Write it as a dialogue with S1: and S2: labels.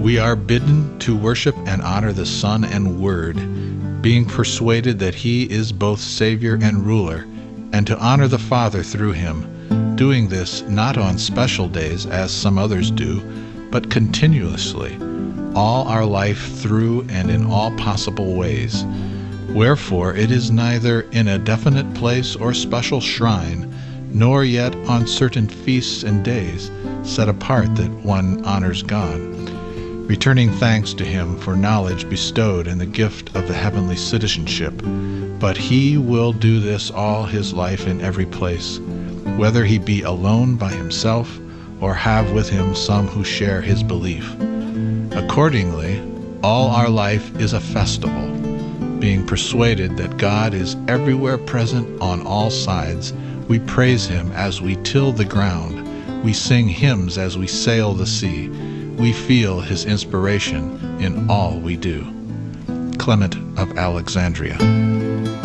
S1: We are bidden to worship and honor the Son and Word, being persuaded that He is both Savior and ruler, and to honor the Father through Him, doing this not on special days as some others do, but continuously, all our life through and in all possible ways. Wherefore it is neither in a definite place or special shrine, nor yet on certain feasts and days set apart that one honors God, returning thanks to Him for knowledge bestowed and the gift of the heavenly citizenship. But he will do this all his life in every place, whether he be alone by himself or have with him some who share his belief. Accordingly, all our life is a festival, being persuaded that God is everywhere present on all sides. We praise Him as we till the ground. We sing hymns as we sail the sea. We feel His inspiration in all we do. Clement of Alexandria.